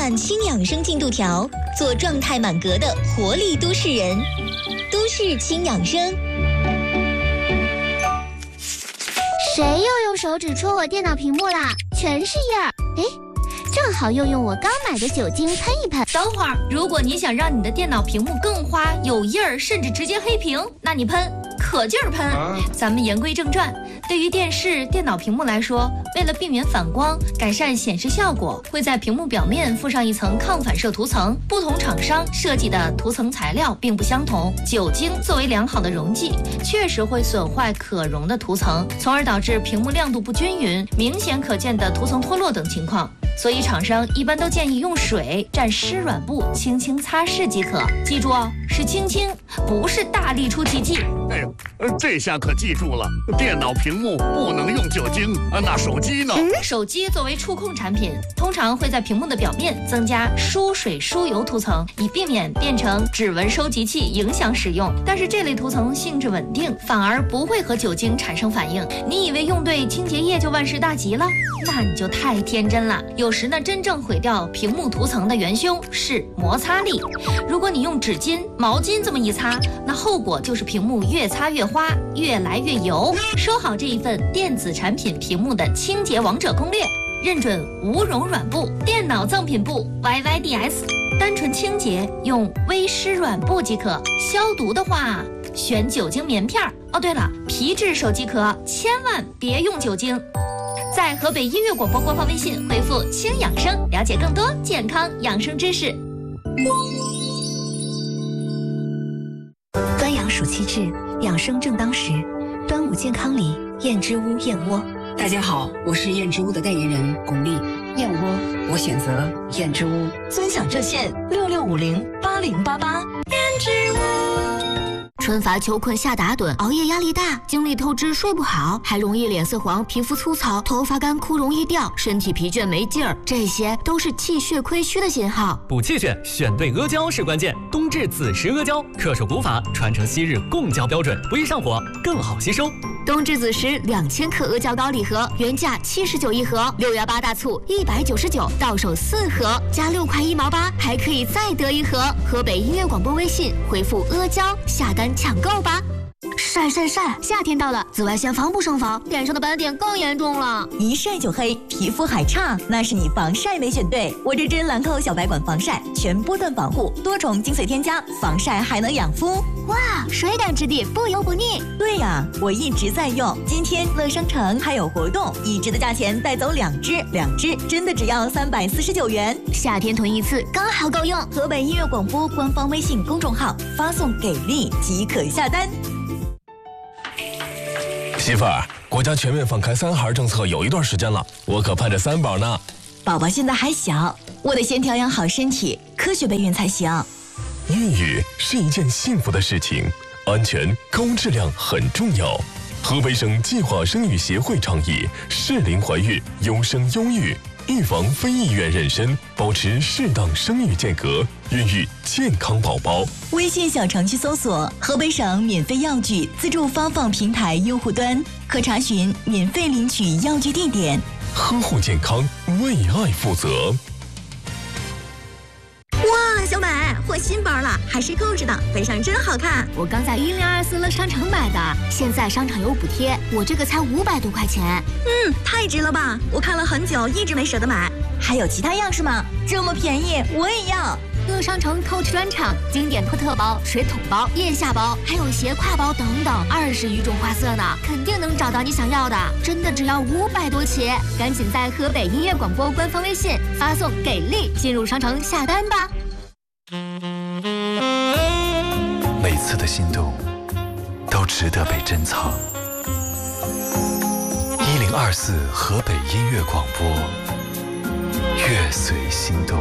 看轻养生进度条，做状态满格的活力都市人。都市轻养生。 谁又用手指戳我电脑屏幕啦？全是印儿。哎，正好用我刚买的酒精喷一喷。 等会儿，如果你想让你的电脑屏幕更花、有印儿，甚至直接黑屏，那你喷，可劲儿喷。咱们言归正传，对于电视、电脑屏幕来说，为了避免反光，改善显示效果，会在屏幕表面附上一层抗反射涂层。不同厂商设计的涂层材料并不相同。酒精作为良好的溶剂，确实会损坏可溶的涂层，从而导致屏幕亮度不均匀、明显可见的涂层脱落等情况。所以厂商一般都建议用水蘸湿软布轻轻擦拭即可。记住哦，是轻轻，不是大力出奇迹。 哎呦，这下可记住了，电脑屏幕不能用酒精啊。那手机呢？ 手机作为触控产品，通常会在屏幕的表面增加疏水疏油涂层，以避免变成指纹收集器影响使用。但是这类涂层性质稳定，反而不会和酒精产生反应。你以为用对清洁液就万事大吉了？那你就太天真了。有时呢，真正毁掉屏幕涂层的元凶是摩擦力。如果你用纸巾、毛巾这么一擦，那后果就是屏幕越擦越花，越来越油。收好这一份电子产品屏幕的清洁王者攻略，认准无溶软布、电脑赠品布 YYDS， 单纯清洁用微湿软布即可。消毒的话，选酒精棉片。哦，对了，皮质手机壳千万别用酒精。在河北音乐广播官方微信回复“轻养生”，了解更多健康养生知识。 端阳暑气至，养生正当时。端午健康礼，燕之屋燕窝。 大家好，我是燕之屋的代言人巩俐。燕窝，我选择燕之屋。 尊享热线66508088。燕之屋。 春乏秋困夏打盹，熬夜压力大，精力透支睡不好，还容易脸色黄、皮肤粗糙、头发干枯容易掉，身体疲倦没劲儿，这些都是气血亏虚的信号。 补气血，选对阿胶是关键。冬至子时阿胶，恪守古法，传承昔日贡胶标准，不易上火，更好吸收。 冬至子时2000克阿胶膏礼盒，原价79一盒，6月8大促199，到手4盒，加6块1毛8，还可以再得一盒。河北音乐广播微信回复阿胶下单抢购吧。晒，夏天到了，紫外线防不胜防，脸上的斑点更严重了。 一晒就黑，皮肤还差，那是你防晒没选对。我这支兰蔻小白管防晒，全波段防护，多重精髓添加，防晒还能养肤。 哇，水感质地，不油不腻。 对呀，我一直在用。今天乐商城还有活动，一支的价钱带走2支，2支真的只要349元。 夏天囤一次刚好够用。 河北音乐广播官方微信公众号发送给力即可下单。 媳妇儿，国家全面放开3孩政策有一段时间了，我可盼着3宝呢。 宝宝现在还小，我得先调养好身体，科学备孕才行。 孕育是一件幸福的事情，安全高质量很重要。河北省计划生育协会倡议适龄怀孕，优生优育，预防非意愿妊娠，保持适当生育间隔，孕育健康宝宝。 微信小程序搜索河北省免费药具自助发放平台用户端，可查询免费领取药具地点。 呵护健康，为爱负责。 哇，小美换新包了，还是购置的，背上真好看。 我刚在1024乐商城买的，现在商场有补贴，我这个才500多块钱。 太值了吧！我看了很久，一直没舍得买。还有其他样式吗？这么便宜，我也要。 乐商城 Coach 专场，经典托特包、水桶包、腋下包，还有斜挎包等等，20余种花色呢，肯定能找到你想要的。真的只要500多起，赶紧在河北音乐广播官方微信发送“给力”进入商城下单吧。 每次的心动都值得被珍藏。1024河北音乐广播，乐随心动。